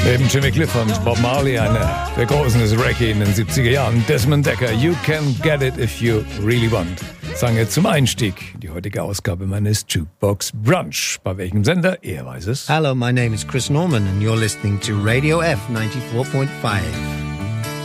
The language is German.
Eben Jimmy Cliff und Bob Marley, einer der Großen des Reggae in den 70er Jahren. Desmond Dekker, You Can Get It If You Really Want, sang er zum Einstieg in die heutige Ausgabe meines Jukebox Brunch. Bei welchem Sender? Er weiß es. Hello, my name is Chris Norman and you're listening to Radio F 94.5.